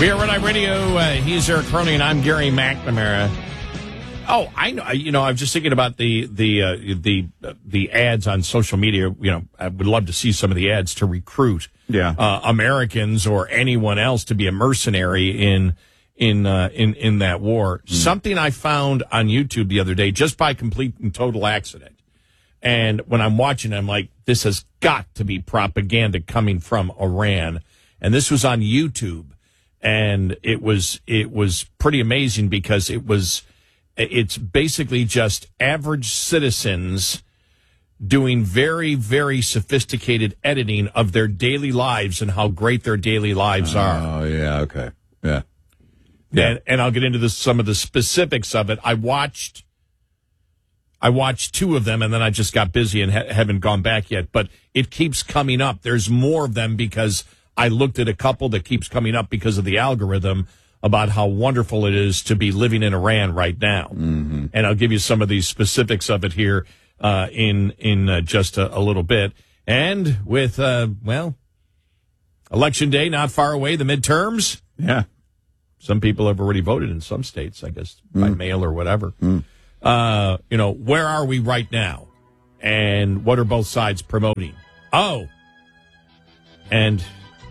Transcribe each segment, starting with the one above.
We are Red Eye Radio. He's Eric Cronin, and I'm Gary McNamara. Oh, I know. I was just thinking about the ads on social media. I would love to see some of the ads to recruit Americans or anyone else to be a mercenary in that war. Something I found on YouTube the other day, just by complete and total accident. And when I'm watching, I'm like, this has got to be propaganda coming from Iran. And this was on YouTube. And it was pretty amazing because it's basically just average citizens doing very, very sophisticated editing of their daily lives and how great their daily lives are. Oh, yeah, okay. Yeah. And I'll get into some of the specifics of it. I watched two of them, and then I just got busy and haven't gone back yet. But it keeps coming up. There's more of them because I looked at a couple that keeps coming up because of the algorithm about how wonderful it is to be living in Iran right now. Mm-hmm. And I'll give you some of the specifics of it here in just a little bit. And with, Election Day not far away, the midterms. Yeah. Some people have already voted in some states, I guess, by mail or whatever. Where are we right now? And what are both sides promoting? Oh, and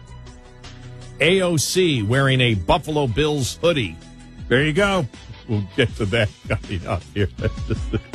AOC wearing a Buffalo Bills hoodie. There you go. We'll get to that coming up here.